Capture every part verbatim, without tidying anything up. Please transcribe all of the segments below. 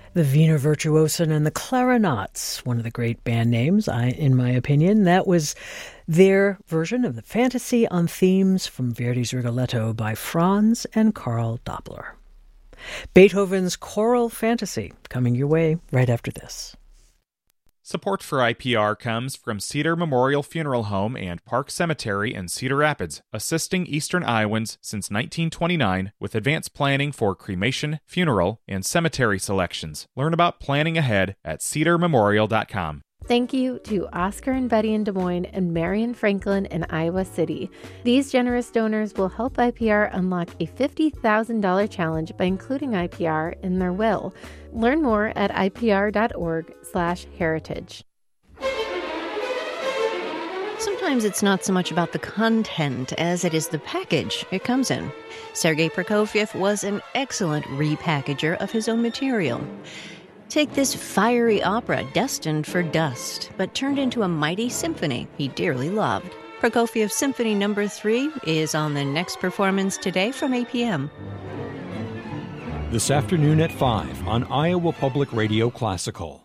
The Wiener Virtuosen and the Clarinets, one of the great band names, I, in my opinion. That was their version of the Fantasy on Themes from Verdi's Rigoletto by Franz and Karl Doppler. Beethoven's Choral Fantasy, coming your way right after this. Support for I P R comes from Cedar Memorial Funeral Home and Park Cemetery in Cedar Rapids, assisting Eastern Iowans since nineteen twenty-nine with advanced planning for cremation, funeral, and cemetery selections. Learn about planning ahead at cedar memorial dot com. Thank you to Oscar and Betty in Des Moines and Marion Franklin in Iowa City. These generous donors will help I P R unlock a fifty thousand dollars challenge by including I P R in their will. Learn more at ipr.org slash heritage. Sometimes it's not so much about the content as it is the package it comes in. Sergei Prokofiev was an excellent repackager of his own material. Take this fiery opera destined for dust, but turned into a mighty symphony he dearly loved. Prokofiev Symphony Number three is on the next performance today from eight p.m. This afternoon at five on Iowa Public Radio Classical.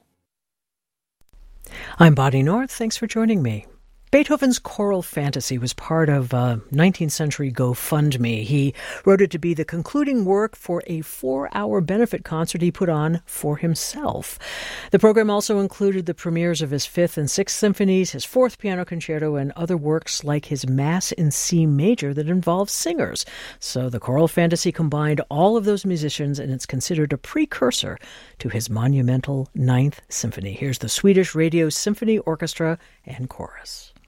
I'm Bonnie North. Thanks for joining me. Beethoven's Choral Fantasy was part of a nineteenth century GoFundMe. He wrote it to be the concluding work for a four-hour benefit concert he put on for himself. The program also included the premieres of his fifth and sixth symphonies, his fourth piano concerto, and other works like his Mass in C major that involves singers. So the Choral Fantasy combined all of those musicians, and it's considered a precursor to his monumental Ninth Symphony. Here's the Swedish Radio Symphony Orchestra and Chorus.